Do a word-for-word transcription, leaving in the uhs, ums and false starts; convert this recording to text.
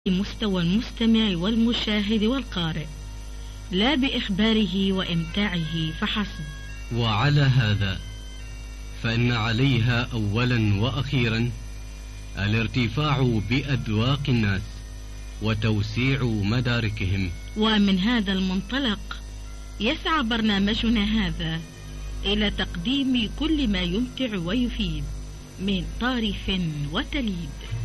مستوى المستمع والمشاهد والقارئ، لا بإخباره وإمتاعه فحسب. وعلى هذا فإن عليها أولا وأخيرا الارتفاع بأذواق الناس وتوسيع مداركهم. ومن هذا المنطلق يسعى برنامجنا هذا إلى تقديم كل ما يمتع ويفيد من طارف وتليد.